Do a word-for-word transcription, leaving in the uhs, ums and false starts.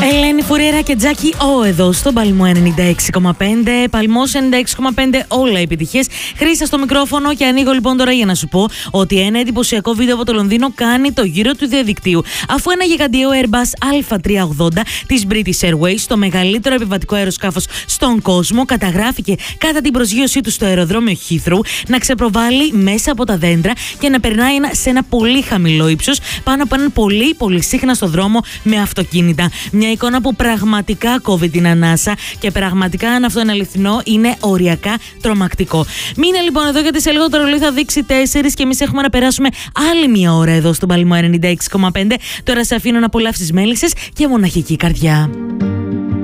Ελένη Φουρέρα και Τζάκι Ο εδώ στον Παλμό ενενήντα έξι κόμμα πέντε. Παλμός ενενήντα έξι κόμμα πέντε, όλα επιτυχίες. Χρήσα στο μικρόφωνο και ανοίγω λοιπόν τώρα για να σου πω ότι ένα εντυπωσιακό βίντεο από το Λονδίνο κάνει το γύρο του διαδικτύου. Αφού ένα γιγαντιαίο Airbus έι τριακόσια ογδόντα της British Airways, το μεγαλύτερο επιβατικό αεροσκάφος στον κόσμο, καταγράφηκε κατά την προσγείωσή του στο αεροδρόμιο Heathrow να ξεπροβάλλει μέσα από τα δέντρα και να περνάει σε ένα πολύ χαμηλό ύψος πάνω από έναν πολύ πολύ σύχνα στο δρόμο με αυτοκίνητα. Μια εικόνα που πραγματικά κόβει την ανάσα και πραγματικά, αν αυτό είναι αληθινό, είναι οριακά τρομακτικό. Μείνε λοιπόν εδώ, γιατί σε λίγο το ρολόι θα δείξει τέσσερις και εμείς έχουμε να περάσουμε άλλη μια ώρα εδώ στον Παλμό ενενήντα έξι κόμμα πέντε. Τώρα σε αφήνω να απολαύσεις μέλισσες και μοναχική καρδιά.